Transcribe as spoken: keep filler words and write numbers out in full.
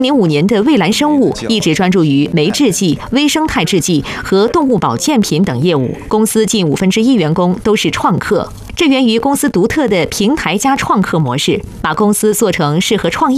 年五年的蔚蓝生物一直专注于酶制剂、微生态制剂和动物保健品等业务。公司近五分之一员工都是创客，这源于公司独特的平台加创客模式，把公司做成适合创业